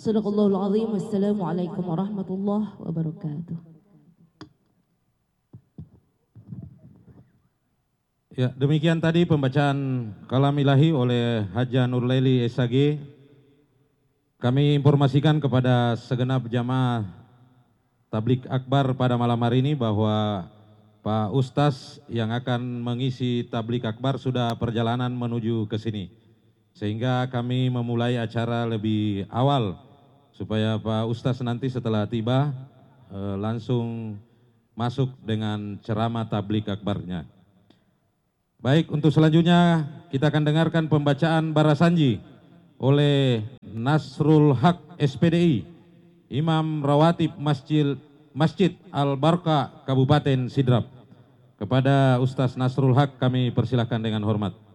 Sadaqallahul azim. Wassalamualaikum warahmatullahi wabarakatuh. Ya, demikian tadi pembacaan kalam ilahi oleh Haja Nurlaili SAG. Kami informasikan kepada segenap jamaah Tablik Akbar pada malam hari ini bahwa Pak Ustaz yang akan mengisi Tablik Akbar sudah perjalanan menuju ke sini. Sehingga kami memulai acara lebih awal supaya Pak Ustaz nanti setelah tiba langsung masuk dengan ceramah Tablik Akbarnya. Baik, untuk selanjutnya kita akan dengarkan pembacaan Barasanji oleh Nasrul Haq SPDI, Imam Rawatib Masjid Al-Barqa Kabupaten Sidrap. Kepada Ustaz Nasrul Haq kami persilahkan dengan hormat.